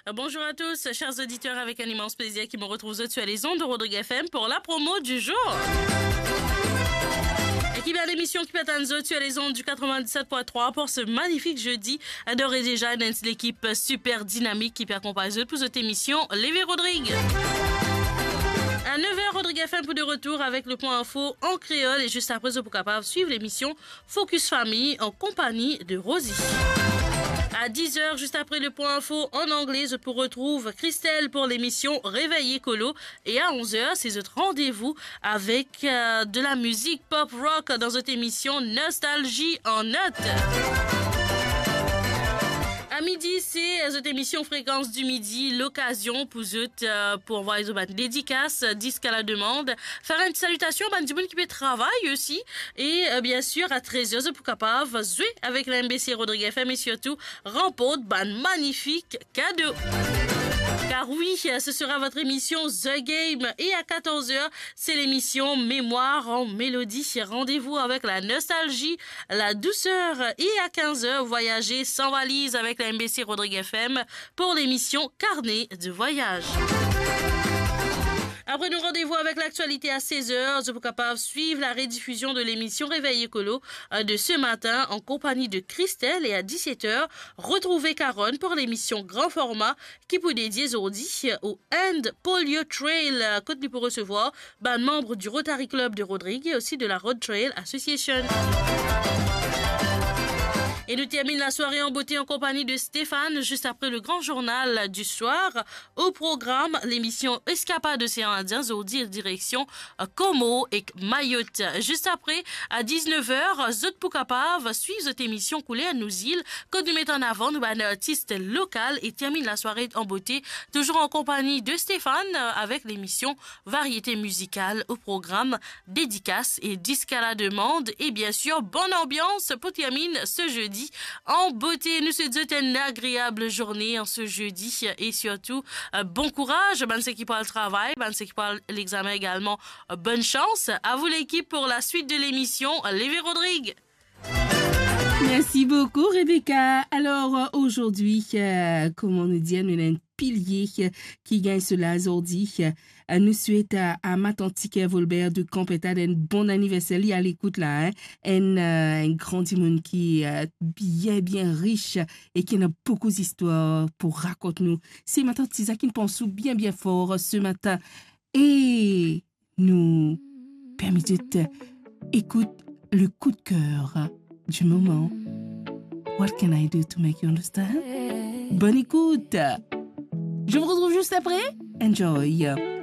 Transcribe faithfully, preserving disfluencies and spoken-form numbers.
Euh, Bonjour à tous, chers auditeurs, avec un immense plaisir qui me retrouve sur les ondes de Rodrigue F M pour la promo du jour. Et qui va l'émission qui peut atteindre sur les ondes du quatre-vingt-dix-sept point trois pour ce magnifique jeudi. Adorez déjà l'équipe super dynamique qui peut accompagner pour cette émission, Lévi Rodrigue. À neuf heures, Rodrigue F M pour de retour avec le point info en créole et juste après, vous êtes capable de suivre l'émission Focus Famille en compagnie de Rosie. À dix heures, juste après le point info en anglais, je vous retrouve Christelle pour l'émission Réveil Écolo. Et à onze heures, c'est notre rendez-vous avec euh, de la musique pop rock dans cette émission Nostalgie en notes. À midi, c'est cette émission Fréquence du Midi, l'occasion pour eux euh, pour voir les dédicaces, disques à la demande, faire une salutation à tout le monde qui peut travailler aussi. Et euh, bien sûr, à treize heures, pour capable jouer avec la M B C Rodrigue F M et surtout remporter un magnifique cadeau. Car oui, ce sera votre émission The Game. Et à quatorze heures, c'est l'émission Mémoire en Mélodie. Rendez-vous avec la nostalgie, la douceur. Et à quinze heures, voyager sans valise avec la M B C Rodrigue F M pour l'émission Carnet de voyage. Après nous, rendez-vous avec l'actualité à seize heures. Je suis capable de suivre la rediffusion de l'émission Réveil Écolo de ce matin en compagnie de Christelle. Et à dix-sept heures, retrouvez Caronne pour l'émission Grand Format qui peut dédier aujourd'hui au End Polio Trail. Côte pour recevoir ben, membre du Rotary Club de Rodrigue et aussi de la Road Trail Association. Et nous terminons la soirée en beauté en compagnie de Stéphane, juste après le grand journal du soir. Au programme, l'émission Escapade d'Océan Indien, Zordi, direction Como et Mayotte. Juste après, à dix-neuf heures, Zot Poukapav suit cette émission coulée à nos îles, que nous mettons en avant nous un artiste local et termine la soirée en beauté, toujours en compagnie de Stéphane, avec l'émission Variété musicale au programme, dédicace et disque à la demande. Et bien sûr, bonne ambiance pour terminer ce jeudi. En beauté, nous souhaitons une agréable journée en ce jeudi et surtout euh, bon courage, ben ceux qui parlent le travail, ben ceux qui parlent l'examen également, euh, bonne chance. À vous l'équipe pour la suite de l'émission, Lévi Rodrigue. Merci beaucoup Rebecca. Alors euh, aujourd'hui, euh, comme on nous dit, nous avons un pilier euh, qui gagne cela aujourd'hui. Euh, nous souhaitons à, à ma tante Volbert de Campeta un bon anniversaire à l'écoute là. Hein? Un, euh, un grand monde qui est euh, bien bien riche et qui a beaucoup d'histoires pour raconter nous. C'est ma tante Tisa qui pense bien bien fort ce matin. Et nous permettez écoute le coup de cœur du moment. What can I do to make you understand? Bonne écoute. Je vous retrouve juste après. Enjoy.